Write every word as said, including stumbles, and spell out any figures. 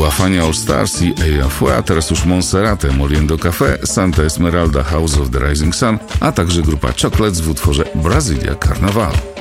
była Fania All Stars i Ella Fue, a teraz już Monserrate, Moliendo Café, Santa Esmeralda, House of the Rising Sun, a także grupa Chocolates w utworze Brasilia Carnaval.